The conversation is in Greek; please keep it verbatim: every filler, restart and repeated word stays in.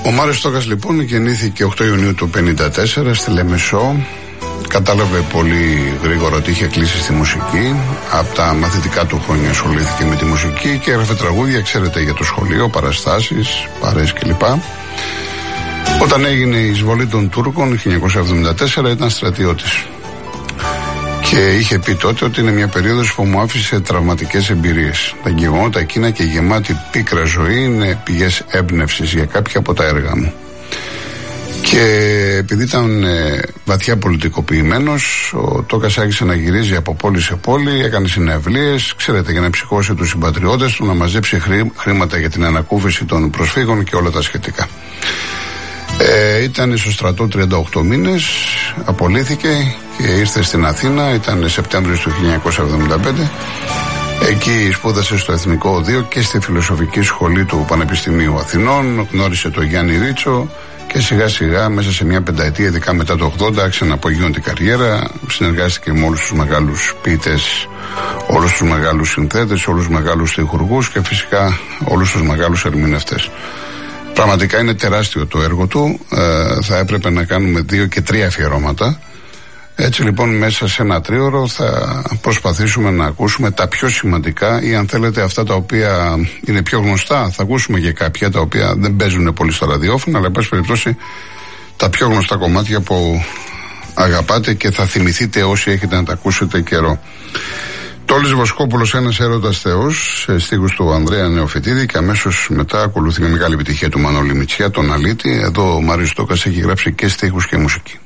Ο Μάριος Στόκας λοιπόν γεννήθηκε οκτώ Ιουνίου του χίλια εννιακόσια πενήντα τέσσερα στη Λεμεσό. Κατάλαβε πολύ γρήγορα ότι είχε κλείσει στη μουσική. Από τα μαθητικά του χρόνια ασχολήθηκε με τη μουσική και έγραφε τραγούδια, ξέρετε, για το σχολείο, παραστάσεις, παρέες κλπ. Όταν έγινε η εισβολή των Τούρκων το χίλια εννιακόσια εβδομήντα τέσσερα ήταν στρατιώτης. Και είχε πει τότε ότι είναι μια περίοδος που μου άφησε τραυματικές εμπειρίες. Τα γεγονότα εκείνα και η γεμάτη πίκρα ζωή είναι πηγές έμπνευσης για κάποια από τα έργα μου. Και επειδή ήταν ε, βαθιά πολιτικοποιημένος, ο Τόκας άρχισε να γυρίζει από πόλη σε πόλη, έκανε συναυλίες, ξέρετε, για να ψυχώσει τους συμπατριώτες του, να μαζέψει χρή, χρήματα για την ανακούφιση των προσφύγων και όλα τα σχετικά. Ε, ήταν στο στρατό τριάντα οκτώ μήνες, απολύθηκε και ήρθε στην Αθήνα, ήταν Σεπτέμβριος του χίλια εννιακόσια εβδομήντα πέντε. Εκεί σπούδασε στο Εθνικό Οδείο και στη Φιλοσοφική Σχολή του Πανεπιστημίου Αθηνών, γνώρισε τον Γιάννη Ρίτσο και σιγά σιγά μέσα σε μια πενταετία, ειδικά μετά το ογδόντα, άρχισε να απογείωνε την καριέρα, συνεργάστηκε με όλους τους μεγάλους ποιητές, όλους τους μεγάλους συνθέτες, όλους τους μεγάλους στιχουργούς και φυσικά όλους τους μεγάλους ερμηνευτές. Πραγματικά είναι τεράστιο το έργο του, ε, θα έπρεπε να κάνουμε δύο και τρία αφιερώματα. Έτσι λοιπόν μέσα σε ένα τρίωρο θα προσπαθήσουμε να ακούσουμε τα πιο σημαντικά ή αν θέλετε αυτά τα οποία είναι πιο γνωστά. Θα ακούσουμε και κάποια τα οποία δεν παίζουν πολύ στο ραδιόφωνο, αλλά εν πάση περιπτώσει τα πιο γνωστά κομμάτια που αγαπάτε και θα θυμηθείτε όσοι έχετε να τα ακούσετε καιρό. Τόλης Βοσκόπουλος, ένας έρωτας Θεός, σε στίχους του Ανδρέα Νεοφυτίδη, και αμέσως μετά ακολουθεί μια μεγάλη επιτυχία του Μανώλη Μητσιά, τον Αλήτη. Εδώ ο Μάριος Στόκας έχει γράψει και στίχους και μουσική.